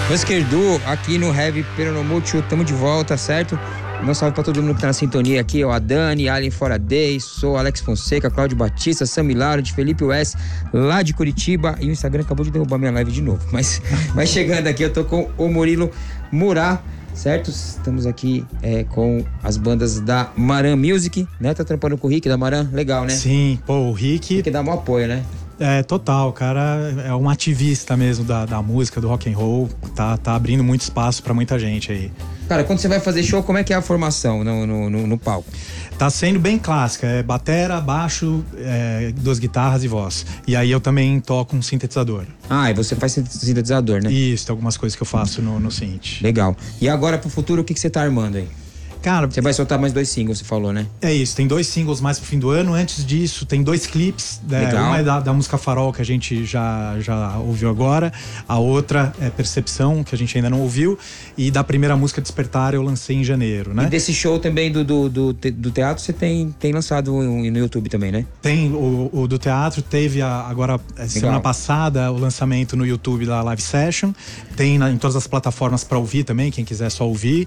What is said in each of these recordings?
Husker Du, aqui no Heavy Peronomútil, tamo de volta, certo? Um salve pra todo mundo que tá na sintonia aqui, ó. A Dani, Alien Fora Day, sou Alex Fonseca, Cláudio Batista, Sam Milaro, de Felipe West, lá de Curitiba. E o Instagram acabou de derrubar minha live de novo. Mas chegando aqui, eu tô com o Murilo Murá, certo? Estamos aqui com as bandas da Maran Music, né? Tá trampando com o Rick da Maran, legal, né? Sim, pô, o Rick... Tem que dar um apoio, né? É, total, o cara é um ativista mesmo da música, do rock and roll, tá abrindo muito espaço pra muita gente aí. Cara, quando você vai fazer show, como é que é a formação no palco? Tá sendo bem clássica, é batera, baixo, duas guitarras e voz. E aí eu também toco um sintetizador. Ah, e você faz sintetizador, né? Isso, tem algumas coisas que eu faço no synth. Legal. E agora pro futuro, o que você tá armando aí? Cara, você vai soltar mais 2 singles, você falou, né? É isso, tem 2 singles mais pro fim do ano. Antes disso, tem 2 clipes. Uma é da música Farol, que a gente já ouviu agora. A outra é Percepção, que a gente ainda não ouviu. E da primeira música, Despertar, eu lancei em janeiro, né? E desse show também do teatro, você tem lançado no YouTube também, né? Tem, o do teatro teve agora, semana passada, o lançamento no YouTube da Live Session. Tem em todas as plataformas pra ouvir também, quem quiser só ouvir.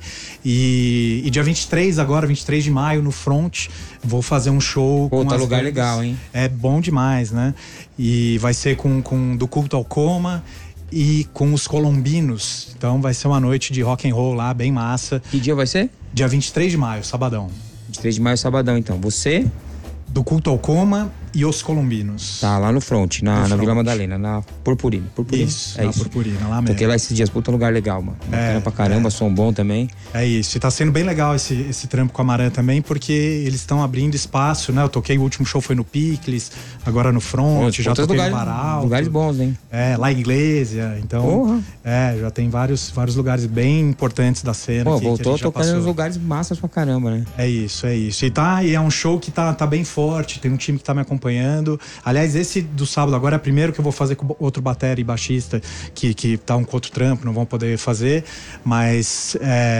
E dia 23 de maio, no Front, vou fazer um show. Pô, tá lugar bandas. legal, hein? É bom demais, né? E vai ser com Do Culto ao Coma e com os Colombinos. Então vai ser uma noite de rock and roll lá, bem massa. Que dia vai ser? Dia 23 de maio, sabadão. 23 de maio, sabadão, então. Você? Do Culto ao Coma e os Colombinos. Tá, lá no Front, na Vila Madalena, na Purpurina. Isso, na Purpurina, lá mesmo. Toquei lá esses dias, puta lugar legal, mano. Bacana pra caramba, som bom também. É isso, e tá sendo bem legal esse trampo com a Maran também, porque eles estão abrindo espaço, né? Eu toquei, o último show foi no Picles, agora no Front, já toquei no Baral. Lugares bons, hein? La Iglesia, então... já tem vários lugares bem importantes da cena. Pô, voltou tocando nos lugares massas pra caramba, né? É isso. E é um show que tá bem forte, tem um time que tá me acompanhando. Aliás, esse do sábado agora é o primeiro que eu vou fazer com outro batera e baixista que tá com outro trampo, não vão poder fazer, mas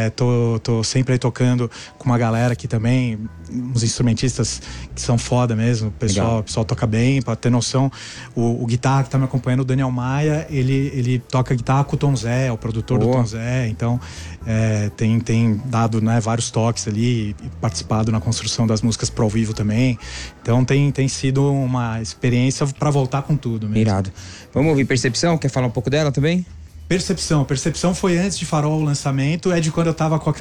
tô sempre aí tocando com uma galera aqui também, uns instrumentistas que são foda mesmo, o pessoal toca bem, pra ter noção. O guitarra que tá me acompanhando, o Daniel Maia, ele toca guitarra com o Tom Zé, o produtor do Tom Zé, então tem dado, né, vários toques ali e participado na construção das músicas pro ao vivo também, então tem sido uma experiência pra voltar com tudo mesmo. Irado. Vamos ouvir Percepção? Quer falar um pouco dela também? Percepção foi antes de Farol o lançamento, é de quando eu tava com